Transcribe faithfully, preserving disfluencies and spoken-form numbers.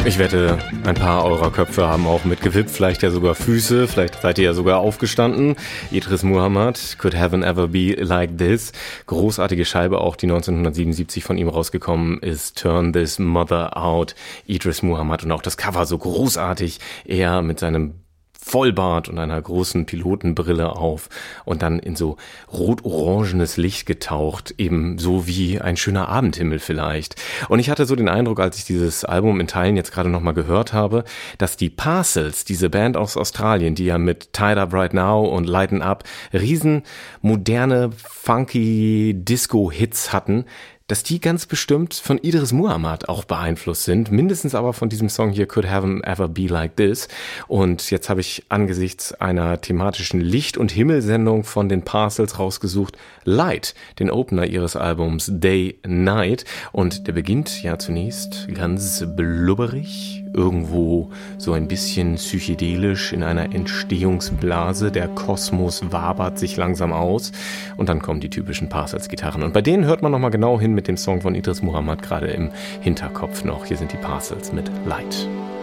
Ich wette, ein paar eurer Köpfe haben auch mitgewippt, vielleicht ja sogar Füße, vielleicht seid ihr ja sogar aufgestanden. Idris Muhammad, Could Heaven Ever Be Like This? Großartige Scheibe auch, die neunzehnhundertsiebenundsiebzig von ihm rausgekommen ist, Turn This Mother Out. Idris Muhammad und auch das Cover so großartig, er mit seinem Vollbart und einer großen Pilotenbrille auf und dann in so rot-orangenes Licht getaucht, eben so wie ein schöner Abendhimmel vielleicht. Und ich hatte so den Eindruck, als ich dieses Album in Teilen jetzt gerade nochmal gehört habe, dass die Parcels, diese Band aus Australien, die ja mit Tied Up Right Now und Lighten Up riesen moderne, funky Disco-Hits hatten, dass die ganz bestimmt von Idris Muhammad auch beeinflusst sind, mindestens aber von diesem Song hier Could Heaven Ever Be Like This. Und jetzt habe ich angesichts einer thematischen Licht- und Himmelsendung von den Parcels rausgesucht Light, den Opener ihres Albums Day Night. Und der beginnt ja zunächst ganz blubberig, irgendwo so ein bisschen psychedelisch in einer Entstehungsblase. Der Kosmos wabert sich langsam aus und dann kommen die typischen Parcels-Gitarren. Und bei denen hört man nochmal genau hin mit dem Song von Idris Muhammad gerade im Hinterkopf noch. Hier sind die Parcels mit Light.